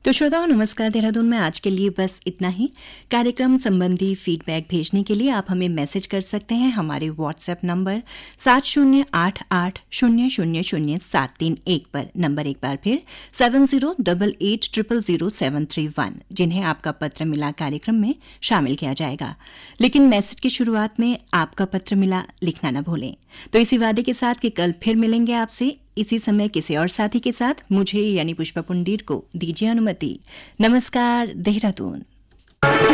तो श्रोताओं नमस्कार। देहरादून में आज के लिए बस इतना ही। कार्यक्रम संबंधी फीडबैक भेजने के लिए आप हमें मैसेज कर सकते हैं हमारे व्हाट्सएप नंबर 7088000731 पर। नंबर एक बार फिर 7088000731, जिन्हें आपका पत्र मिला कार्यक्रम में शामिल किया जाएगा। लेकिन मैसेज की शुरुआत में आपका पत्र मिला लिखना न भूलें। तो इसी वादे के साथ कि कल फिर मिलेंगे आपसे इसी समय किसी और साथी के साथ। मुझे यानी पुष्पा पुंडीर को दीजिए अनुमति। नमस्कार देहरादून।